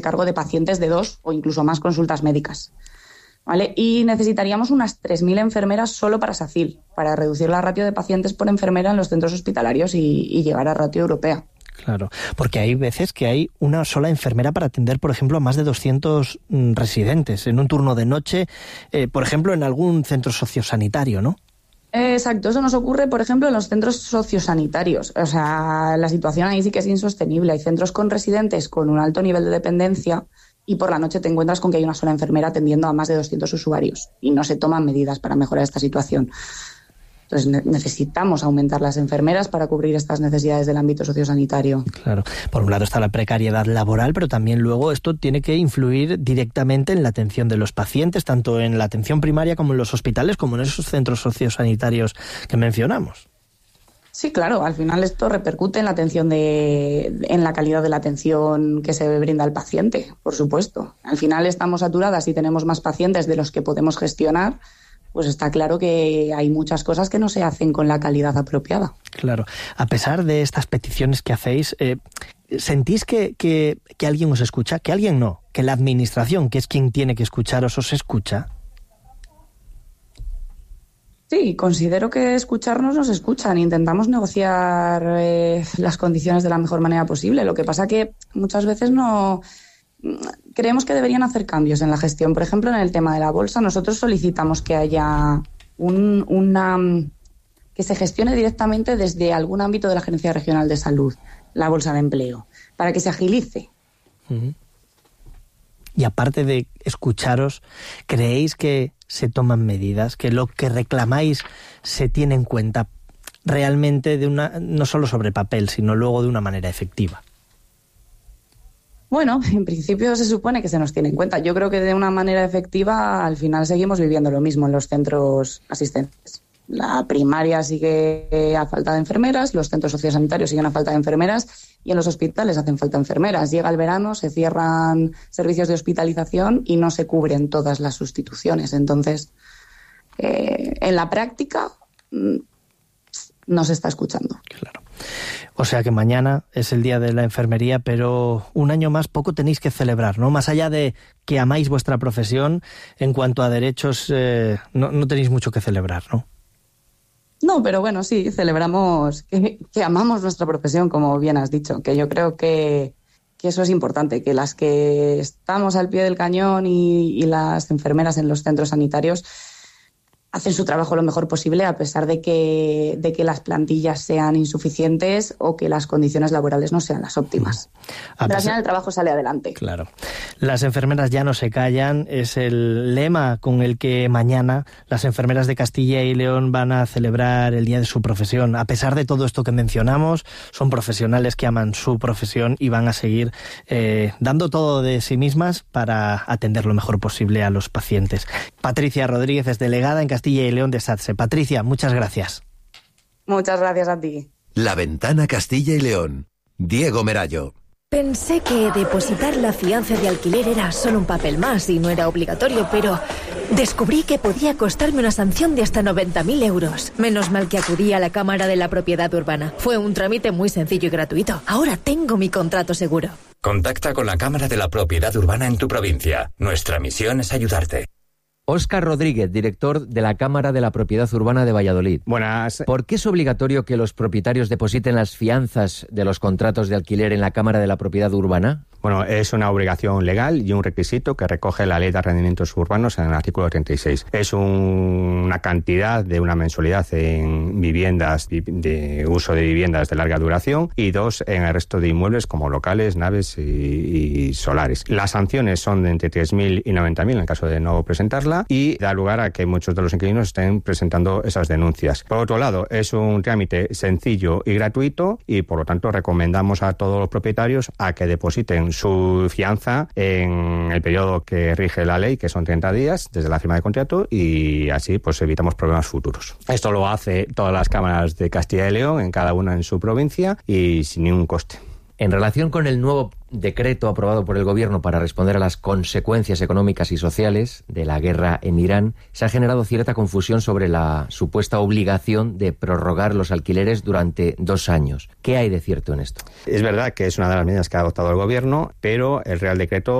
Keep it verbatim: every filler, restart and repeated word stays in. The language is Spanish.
cargo de pacientes de dos o incluso más consultas médicas, ¿vale? Y necesitaríamos unas tres mil enfermeras solo para SACIL, para reducir la ratio de pacientes por enfermera en los centros hospitalarios y, y llegar a ratio europea. Claro, porque hay veces que hay una sola enfermera para atender, por ejemplo, a más de doscientos mm, residentes en un turno de noche, eh, por ejemplo, en algún centro sociosanitario, ¿no? Exacto, eso nos ocurre, por ejemplo, en los centros sociosanitarios. O sea, la situación ahí sí que es insostenible. Hay centros con residentes con un alto nivel de dependencia y por la noche te encuentras con que hay una sola enfermera atendiendo a más de doscientos usuarios y no se toman medidas para mejorar esta situación. Entonces ne- necesitamos aumentar las enfermeras para cubrir estas necesidades del ámbito sociosanitario. Claro, por un lado está la precariedad laboral, pero también luego esto tiene que influir directamente en la atención de los pacientes, tanto en la atención primaria como en los hospitales, como en esos centros sociosanitarios que mencionamos. Sí, claro, al final esto repercute en la atención de, en la calidad de la atención que se brinda al paciente, por supuesto. Al final estamos saturadas y tenemos más pacientes de los que podemos gestionar, pues está claro que hay muchas cosas que no se hacen con la calidad apropiada. Claro. A pesar de estas peticiones que hacéis, eh, ¿sentís que, que, que alguien os escucha? Que alguien no, que la administración, que es quien tiene que escucharos, os escucha. Sí, considero que escucharnos nos escuchan. Intentamos negociar eh, las condiciones de la mejor manera posible. Lo que pasa que muchas veces no... Creemos que deberían hacer cambios en la gestión. Por ejemplo, en el tema de la bolsa, nosotros solicitamos que haya un, una... que se gestione directamente desde algún ámbito de la Gerencia Regional de Salud, la bolsa de empleo, para que se agilice. Uh-huh. Y aparte de escucharos, ¿creéis que se toman medidas, que lo que reclamáis se tiene en cuenta realmente de una, no solo sobre papel, sino luego de una manera efectiva? Bueno, en principio se supone que se nos tiene en cuenta. Yo creo que de una manera efectiva al final seguimos viviendo lo mismo en los centros asistentes. La primaria sigue a falta de enfermeras, los centros sociosanitarios siguen a falta de enfermeras y en los hospitales hacen falta enfermeras. Llega el verano, se cierran servicios de hospitalización y no se cubren todas las sustituciones. Entonces, eh, en la práctica no se está escuchando. Claro. O sea que mañana es el Día de la Enfermería, pero un año más poco tenéis que celebrar, ¿no? Más allá de que amáis vuestra profesión, en cuanto a derechos, eh, no, no tenéis mucho que celebrar, ¿no? No, pero bueno, sí, celebramos que, que amamos nuestra profesión, como bien has dicho, que yo creo que, que eso es importante, que las que estamos al pie del cañón y, y las enfermeras en los centros sanitarios hacen su trabajo lo mejor posible a pesar de que, de que las plantillas sean insuficientes o que las condiciones laborales no sean las óptimas. A Pero al pesar... final el trabajo sale adelante. Claro. Las enfermeras ya no se callan, es el lema con el que mañana las enfermeras de Castilla y León van a celebrar el día de su profesión. A pesar de todo esto que mencionamos, son profesionales que aman su profesión y van a seguir eh, dando todo de sí mismas para atender lo mejor posible a los pacientes. Patricia Rodríguez es delegada en Castilla Castilla y León de SATSE. Patricia, muchas gracias. Muchas gracias a ti. La Ventana Castilla y León. Diego Merallo. Pensé que depositar la fianza de alquiler era solo un papel más y no era obligatorio, pero descubrí que podía costarme una sanción de hasta noventa mil euros. Menos mal que acudí a la Cámara de la Propiedad Urbana. Fue un trámite muy sencillo y gratuito. Ahora tengo mi contrato seguro. Contacta con la Cámara de la Propiedad Urbana en tu provincia. Nuestra misión es ayudarte. Óscar Rodríguez, director de la Cámara de la Propiedad Urbana de Valladolid. Buenas. ¿Por qué es obligatorio que los propietarios depositen las fianzas de los contratos de alquiler en la Cámara de la Propiedad Urbana? Bueno, es una obligación legal y un requisito que recoge la Ley de Arrendamientos Urbanos en el artículo treinta y seis. Es un, una cantidad de una mensualidad en viviendas de uso de viviendas de larga duración y dos en el resto de inmuebles como locales, naves y, y solares. Las sanciones son de entre tres mil y noventa mil en el caso de no presentarla y da lugar a que muchos de los inquilinos estén presentando esas denuncias. Por otro lado, es un trámite sencillo y gratuito y por lo tanto recomendamos a todos los propietarios a que depositen su fianza en el periodo que rige la ley, que son treinta días desde la firma de contrato, y así pues evitamos problemas futuros. Esto lo hace todas las cámaras de Castilla y León, en cada una en su provincia y sin ningún coste. En relación con el nuevo decreto aprobado por el Gobierno para responder a las consecuencias económicas y sociales de la guerra en Irán, se ha generado cierta confusión sobre la supuesta obligación de prorrogar los alquileres durante dos años. ¿Qué hay de cierto en esto? Es verdad que es una de las medidas que ha adoptado el Gobierno, pero el Real Decreto